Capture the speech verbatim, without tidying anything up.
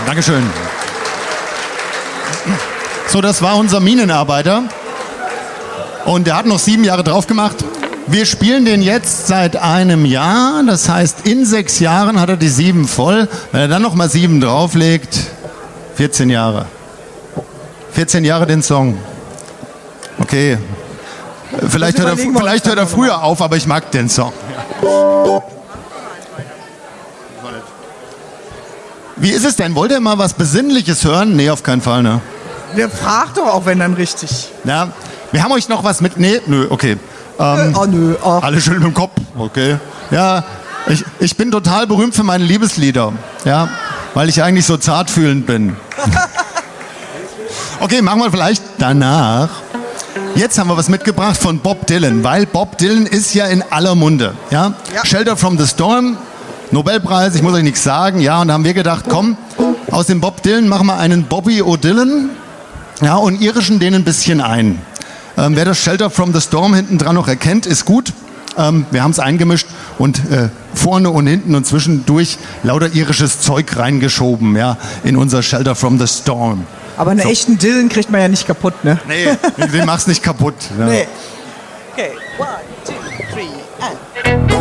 Dankeschön. So, das war unser Minenarbeiter. Und der hat noch sieben Jahre drauf gemacht. Wir spielen den jetzt seit einem Jahr. Das heißt, in sechs Jahren hat er die sieben voll. Wenn er dann noch mal sieben drauflegt, vierzehn Jahre. vierzehn Jahre den Song. Okay. Vielleicht hört, er, vielleicht hört er früher auf, aber ich mag den Song. Wie ist es denn? Wollt ihr mal was Besinnliches hören? Nee, auf keinen Fall, ne? Der fragt doch auch, wenn dann richtig. Ja, wir haben euch noch was mit... Nee, nö, okay. Ähm, oh, nö. Oh. Alle schön im Kopf, okay. Ja, ich, ich bin total berühmt für meine Liebeslieder. Ja, weil ich eigentlich so zartfühlend bin. Okay, machen wir vielleicht danach. Jetzt haben wir was mitgebracht von Bob Dylan, weil Bob Dylan ist ja in aller Munde. Ja? Ja. Shelter from the Storm, Nobelpreis, ich muss euch nichts sagen. Ja, und da haben wir gedacht, komm, aus dem Bob Dylan machen wir einen Bobby O'Dylan, ja, und irischen den ein bisschen ein. Ähm, wer das Shelter from the Storm hinten dran noch erkennt, ist gut. Ähm, wir haben es eingemischt und äh, vorne und hinten und zwischendurch lauter irisches Zeug reingeschoben, ja, in unser Shelter from the Storm. Aber einen so. echten Dylan kriegt man ja nicht kaputt, ne? Nee, den machst nicht kaputt. Ja. Nee. Okay, one, two, three, and...